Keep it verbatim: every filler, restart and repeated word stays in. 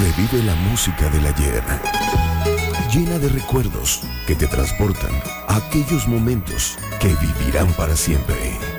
Revive la música del ayer, llena de recuerdos que te transportan a aquellos momentos que vivirán para siempre.